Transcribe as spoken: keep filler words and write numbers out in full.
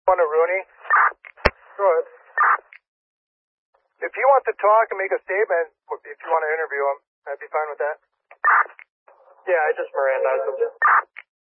On a Rooney. Go ahead. If you want to talk and make a statement, if you want to interview him, I'd be fine with that. Yeah, I just Mirandized him.